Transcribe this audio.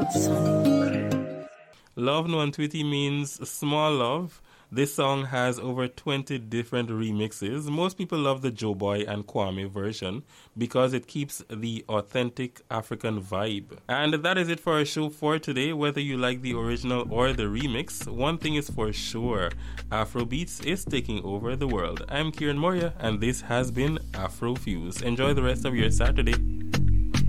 Love Nwantwiti means small love. This song has over 20 different remixes. Most people love the Joe Boy and Kwame version because it keeps the authentic African vibe. And that is it for our show for today. Whether you like the original or the remix, one thing is for sure, Afrobeats is taking over the world. I'm Kieran Moria, and this has been Afrofuse. Enjoy the rest of your Saturday.